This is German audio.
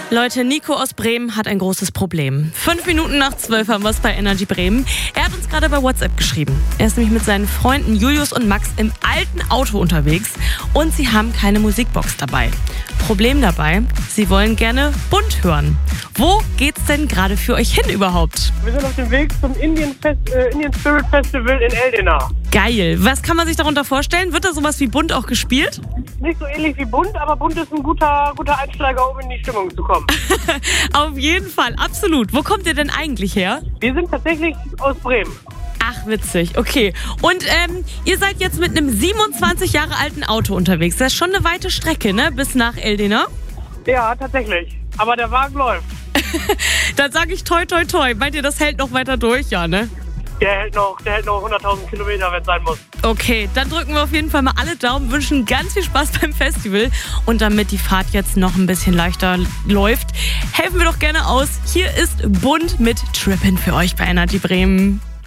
Leute, Nico aus Bremen hat ein großes Problem. 5 Minuten nach 12 haben wir es bei Energy Bremen. Er hat uns gerade bei WhatsApp geschrieben. Er ist nämlich mit seinen Freunden Julius und Max im alten Auto unterwegs und sie haben keine Musikbox dabei. Problem dabei, sie wollen gerne bunt hören. Wo geht's denn gerade für euch hin überhaupt? Wir sind auf dem Weg zum Indian Spirit Festival in Eldena. Geil. Was kann man sich darunter vorstellen? Wird da sowas wie bunt auch gespielt? Nicht so ähnlich wie bunt, aber bunt ist ein guter Einsteiger, um in die Stimmung zu kommen. Auf jeden Fall, absolut. Wo kommt ihr denn eigentlich her? Wir sind tatsächlich aus Bremen. Ach, witzig. Okay. Und ihr seid jetzt mit einem 27 Jahre alten Auto unterwegs. Das ist schon eine weite Strecke, ne? Bis nach Eldena? Ja, tatsächlich. Aber der Wagen läuft. Dann sage ich toi, toi, toi. Meint ihr, das hält noch weiter durch? Ja, ne? Der hält noch 100.000 Kilometer, wenn es sein muss. Okay, dann drücken wir auf jeden Fall mal alle Daumen, wünschen ganz viel Spaß beim Festival. Und damit die Fahrt jetzt noch ein bisschen leichter läuft, helfen wir doch gerne aus. Hier ist Bunt mit Trippin' für euch bei Energy Bremen.